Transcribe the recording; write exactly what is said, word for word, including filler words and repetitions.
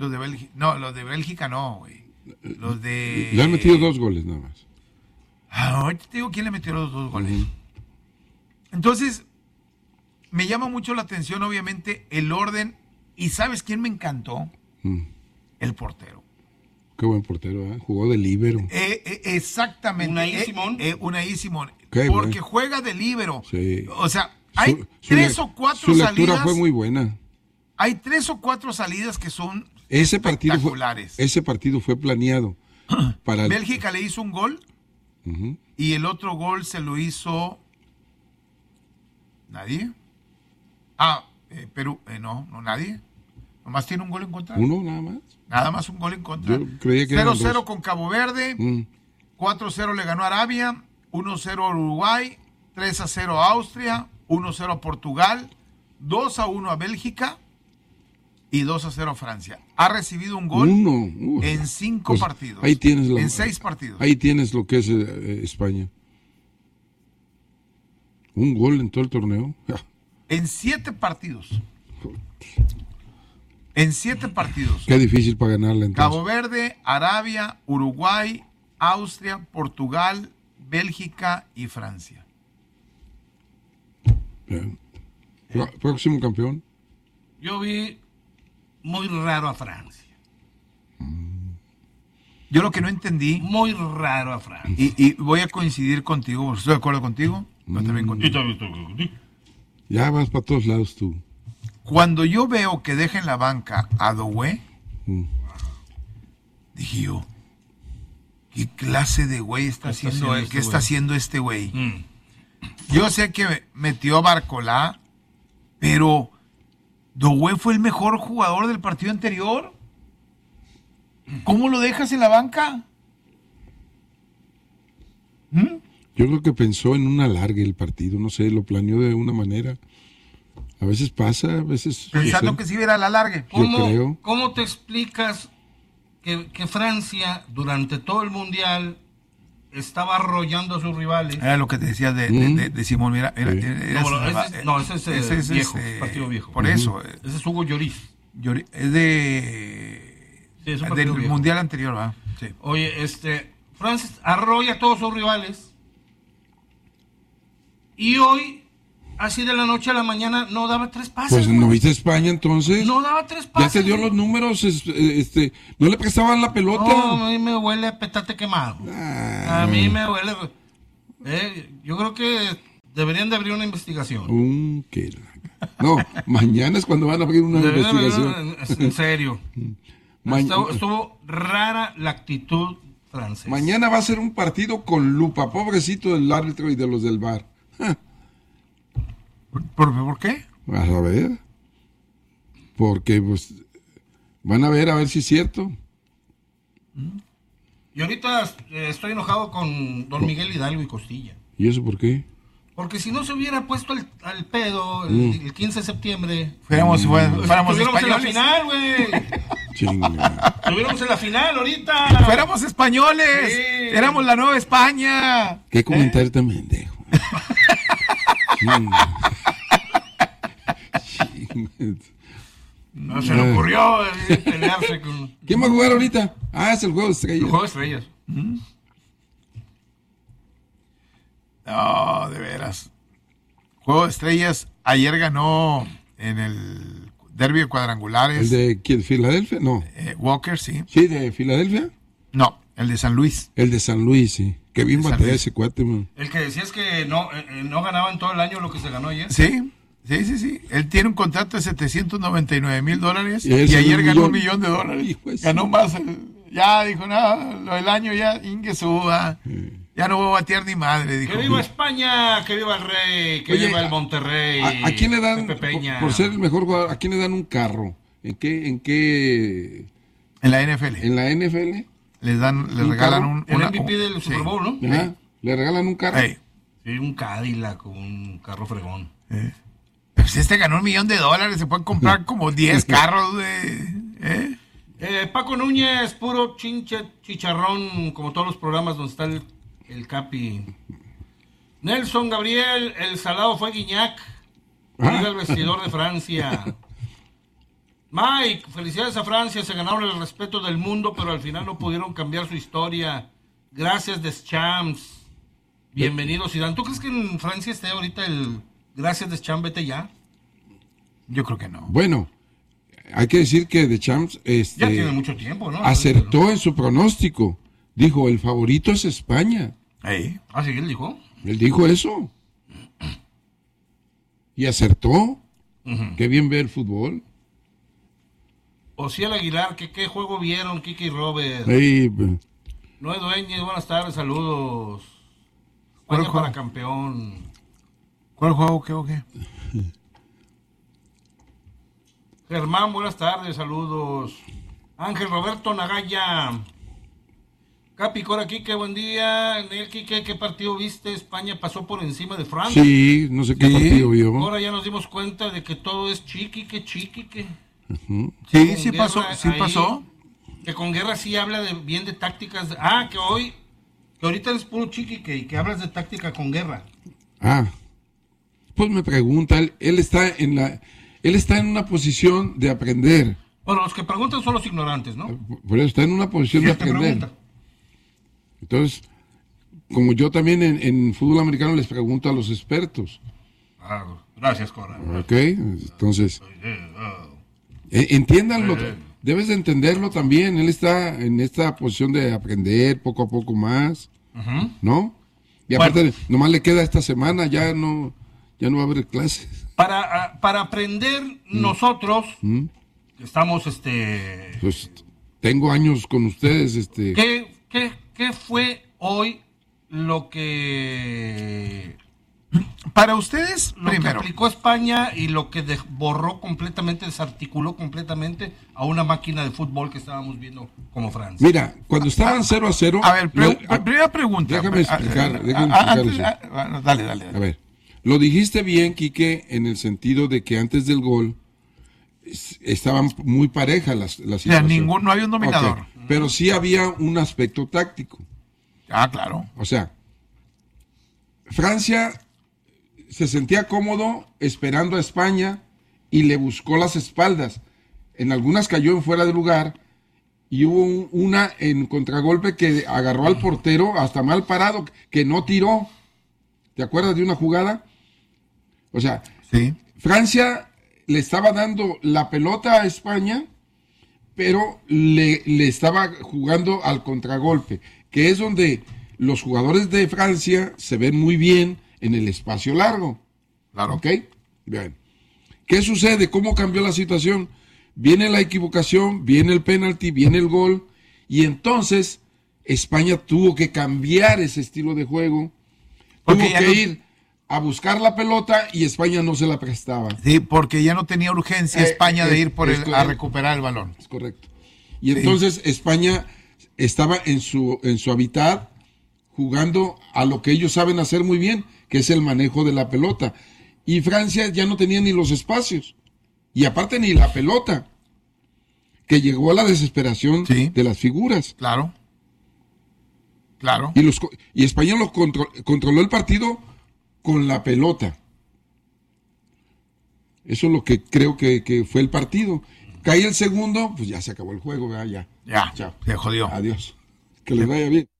Los de Bélgica, no, los de Bélgica no, güey. Los de... Le han metido dos goles nada más. Ah, ahorita te digo quién le metió los dos goles. Uh-huh. Entonces, me llama mucho la atención, obviamente, el orden. ¿Y sabes quién me encantó? Mm. El portero. Qué buen portero, ¿eh? Jugó de líbero. Eh, eh, exactamente. Unai eh, Simón. Eh, Unai Simón. Qué Porque bueno. juega de líbero. Sí. O sea, hay Su- su tres le- o cuatro Su lectura salidas. fue muy buena. Hay tres o cuatro salidas que son Ese partido fue, espectaculares. ese partido fue planeado. Para el- Bélgica le hizo un gol Ujú. y el otro gol se lo hizo... ¿Nadie? Ah, eh, Perú. Eh, no, no nadie. Nomás tiene un gol en contra. Uno nada más. Nada más un gol en contra. Yo creía que eran cero cero dos. con Cabo Verde. Mm. cuatro cero le ganó a Arabia. uno cero a Uruguay. tres a cero a Austria. uno cero a Portugal. dos a uno a Bélgica. Y dos a cero a Francia. Ha recibido un gol Uno. Uh. en cinco Pues, partidos. Ahí tienes la- En seis partidos. Ahí tienes lo que es eh, eh, España. Un gol en todo el torneo. Ja. En siete partidos. En siete partidos. Qué difícil para ganarla entonces. Cabo Verde, Arabia, Uruguay, Austria, Portugal, Bélgica y Francia. Bien. Pro- Próximo campeón. Yo vi muy raro a Francia. Yo lo que no entendí, Muy raro a Francia. y, y voy a coincidir contigo, porque estoy de acuerdo contigo, pero también Y contigo. también- Ya vas para todos lados tú. Cuando yo veo que deja en la banca a Doué, Mm. dije yo, ¿qué clase de güey está, ¿Qué está haciendo, haciendo él? este ¿Qué está güey? haciendo este güey? Mm. Yo sé que metió a Barcolá, pero Doué fue el mejor jugador del partido anterior. ¿Cómo lo dejas en la banca? ¿Mm? Yo creo que pensó en un alargue el partido, no sé, lo planeó de una manera. A veces pasa, a veces... Pensando no sé. que si viera la larga. Yo ¿Cómo, creo. ¿Cómo te explicas que, que Francia durante todo el mundial estaba arrollando a sus rivales? Era lo que te decía de, de, de- de Simón. Mira, era, Sí. era- No, bueno, era- ese es- no, ese es, eh, ese es, viejo, este, partido viejo. Por eso. eh, Ese es Hugo Lloris. Llori- es de... Sí, es un del partido viejo. mundial anterior, ¿va? Sí. Oye, este, Francia arrolla a todos sus rivales. Y hoy, así de la noche a la mañana, no daba tres pases. Pues no güey. viste España entonces. No daba tres Ya pases. te dio güey. los números, es- eh, este, no le prestaban la pelota. No, a mí me huele a petate quemado. Ah, A mí me huele. Eh, yo creo que deberían de abrir una investigación. un que la- No, mañana es cuando van a abrir una Deberían de abrir investigación. una- en serio. Ma- estuvo, estuvo rara la actitud francesa. Mañana va a ser un partido con lupa, pobrecito del árbitro y de los del bar. ¿Por, por, por qué? Vas a ver. Porque pues van a ver a ver si es cierto. Y ahorita eh, estoy enojado con don Miguel Hidalgo y Costilla. ¿Y eso por qué? Porque si no se hubiera puesto el- al pedo el, Mm. el quince de septiembre, Fuéramos, fuéramos, fuéramos estuviéramos en la españoles. final, güey. Chinga. Estuviéramos en la final ahorita. Fuéramos españoles. Sí. Éramos la nueva España. Qué comentario tan pendejo. Chinga. Chinga. No se le ocurrió eh, pelearse con ¿Quién va a jugar ahorita? Ah, es el juego de estrellas. el juego de estrellas. No, de veras. Juego de Estrellas. Ayer ganó en el derbi de ¿El cuadrangulares. de quién? ¿Filadelfia? No. eh, Walker, sí. ¿Sí, de Filadelfia? No, el de San Luis. El de San Luis, sí. Qué bien De San batea Luis. ese cuate, man. El que decías que no, eh, eh, no ganaba en todo el año lo que se ganó ayer. Sí, sí, sí, sí. Él tiene un contrato de setecientos noventa y nueve mil dólares Y y, él se ayer dio un ganó un millón. millón de dólares. Hijo de su- Ganó más. el- Ya dijo, no, lo del año ya, ingue suba. Ya no voy a batear ni madre, dijo. Que viva España, que viva el Rey, que Oye, viva el Monterrey. ¿A, a quién le dan, Pepe Peña. por, por ser el mejor jugador, a quién le dan un carro? ¿En qué, en qué, En la N F L. en la N F L? Les dan, les ¿Un regalan carro? un... El una- M V P del sí. Super Bowl, ¿no? Ajá. ¿Le regalan un carro? Ey. Sí, un Cadillac, un carro fregón. Pues este ganó un millón de dólares, se pueden comprar como diez carros, güey. ¿Eh? Eh, Paco Núñez, puro chinche, chicharrón, como todos los programas donde está el, el Capi. Nelson Gabriel, el salado fue Guiñac. Ah. Diga el vestidor de Francia. Mike, felicidades a Francia, se ganaron el respeto del mundo, pero al final no pudieron cambiar su historia. Gracias, Deschamps. Bienvenido, Zidane. ¿Tú crees que en Francia esté ahorita el gracias, Deschamps, vete ya? Yo creo que no. Bueno, hay que decir que Deschamps este, ya tiene mucho tiempo, ¿no? acertó en su pronóstico. Dijo, el favorito es España. ¿Eh? Ah, sí, él dijo. Él dijo eso. Y acertó. Uh-huh. Qué bien ve el fútbol. Ociel Aguilar, ¿qué, qué juego vieron, Kike y Robert? Hey, Noé Dueñez, buenas tardes, saludos. España para campeón. ¿Cuál juego, qué o qué? Germán, buenas tardes, saludos. Ángel Roberto Nagaya. Capi, Cora, Kike, buen día. Nel, Kike, ¿qué partido viste? España pasó por encima de Francia. Sí, no sé qué sí. partido vio. Ahora ya nos dimos cuenta de que todo es chiquique, chiquique. Uh-huh. Sí, sí pasó, sí ahí, pasó. Que con Guerra sí habla de, bien de tácticas. Ah, que hoy, que ahorita es puro chiquique y que hablas de táctica con Guerra. Ah, pues me pregunta, él, él está en la, él está en una posición de aprender. Bueno, los que preguntan son los ignorantes, ¿no? Por eso está en una posición sí, de aprender. Pregunta. Entonces, como yo también en, en fútbol americano les pregunto a los expertos. Ah, gracias, Cora. Ok, entonces, entiéndanlo, debes de entenderlo también. Él está en esta posición de aprender poco a poco más, uh-huh. ¿no? Y aparte, bueno, nomás le queda esta semana, ya no, ya no va a haber clases. Para, para aprender mm. nosotros, mm. que estamos, este... Pues tengo años con ustedes, este... ¿Qué, qué, qué fue hoy lo que... Para ustedes, lo primero. que aplicó España y lo que de, borró completamente, desarticuló completamente a una máquina de fútbol que estábamos viendo como Francia? Mira, cuando estaban cero a cero... A ver, pre- lo, a, primera pregunta. Déjame explicar, a, déjame explicar antes, eso. A, bueno, dale, dale, dale. A ver, lo dijiste bien, Quique, en el sentido de que antes del gol estaban muy parejas las, las situaciones. O sea, ningún, no había un dominador. Okay. Pero sí había un aspecto táctico. Ah, claro. O sea, Francia se sentía cómodo esperando a España y le buscó las espaldas. En algunas cayó en fuera de lugar y hubo un, una en contragolpe que agarró al portero hasta mal parado, que no tiró. ¿Te acuerdas de una jugada? O sea, sí. Francia le estaba dando la pelota a España, pero le, le estaba jugando al contragolpe, que es donde los jugadores de Francia se ven muy bien en el espacio largo. Claro. ¿Ok? Bien. ¿Qué sucede? ¿Cómo cambió la situación? Viene la equivocación, viene el penalti, viene el gol, y entonces España tuvo que cambiar ese estilo de juego, porque tuvo que no... ir a buscar la pelota y España no se la prestaba. Sí, porque ya no tenía urgencia eh, España eh, de ir por el, a recuperar el balón. Es correcto. Y sí. Entonces España estaba en su, en su hábitat jugando a lo que ellos saben hacer muy bien, que es el manejo de la pelota. Y Francia ya no tenía ni los espacios. Y aparte ni la pelota. Que llegó a la desesperación sí. de las figuras. Claro. Claro. Y, los, y España lo control, controló el partido con la pelota. Eso es lo que creo que, que fue el partido. Cae el segundo, pues ya se acabó el juego, ¿verdad? Ya. Ya. Chao. Se jodió. Adiós. Que les vaya bien.